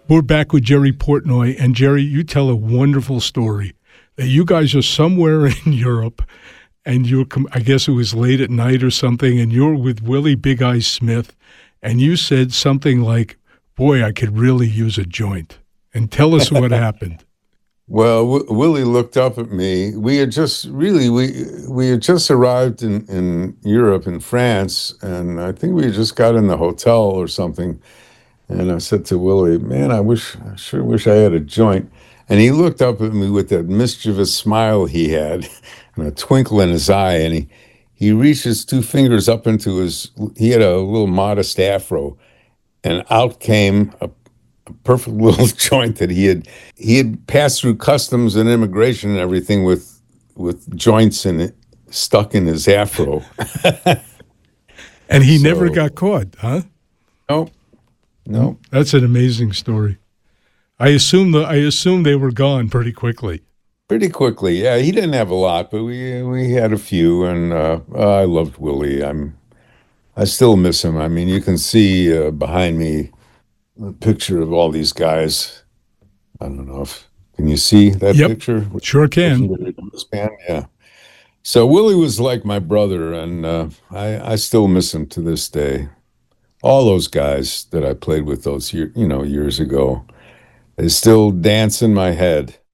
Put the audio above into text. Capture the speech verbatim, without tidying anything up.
We're back with Jerry Portnoy. And Jerry, you tell a wonderful story that you guys are somewhere in Europe, and you're, I guess it was late at night or something, and you're with Willie Big Eyes Smith, and you said something like, boy, I could really use a joint. And tell us what happened. Well, w- Willie looked up at me. We had just really we we had just arrived in, in Europe, in France, and I think we just got in the hotel or something. And I said to Willie, "Man, I wish, I sure wish I had a joint." And he looked up at me with that mischievous smile he had, and a twinkle in his eye. And he he reached his two fingers up into his. He had a little modest afro, and out came a perfect little joint that he had he had passed through customs and immigration and everything with with joints in it stuck in his afro. And he So- never got caught, huh? No, no. That's an amazing story. I assume the I assume they were gone pretty quickly. Pretty quickly, yeah. He didn't have a lot, but we we had a few, and uh, I loved Willie. I'm I still miss him. I mean, you can see uh, behind me a picture of all these guys. I don't know if can you see that Yep. picture? Sure can. Span, yeah. So Willie was like my brother, and uh, I I still miss him to this day. All those guys that I played with those year, you know, years ago, they still dance in my head.